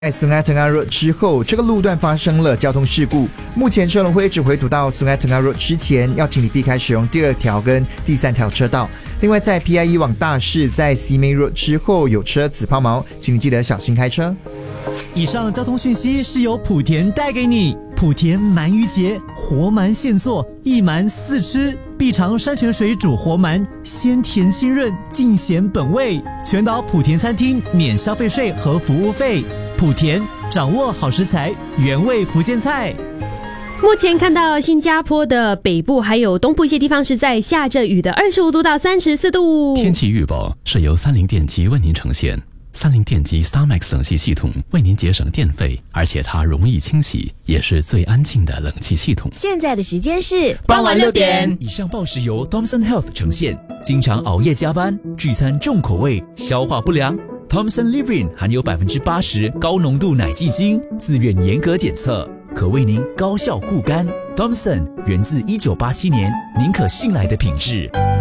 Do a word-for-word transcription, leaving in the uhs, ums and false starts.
在 Sungai Tengah Road 之后，这个路段发生了交通事故。目前车龙会一直回堵到 Sungai Tengah Road 之前，要请你避开使用第二条跟第三条车道。另外，在 P I E 往大市在 Simei Road 之后有车子抛锚，请你记得小心开车。 以上交通讯息是由莆田带给你。莆田鳗鱼节，活鳗现做，一鳗四吃，必尝山泉水煮活鳗，鲜甜清润，尽显本味。全岛莆田餐厅免消费税和服务费。莆田掌握好食材，原味福建菜。 目前看到新加坡的北部还有东部一些地方是在下着雨的，二十五度到三十四度。 天气预报是由三菱电机为您呈现。三菱电机 StarMax 冷气系统为您节省电费，而且它容易清洗，也是最安静的冷气系统。 现在的时间是傍晚六点。 以上报时由 Thomson Health 呈现。经常熬夜加班、聚餐重口味、消化不良 ，Thomson Livrin 含有百分之八十高浓度奶基精，自愿严格检测，可为您高效护肝。Thomson 源自一九八七年，您可信赖的品质。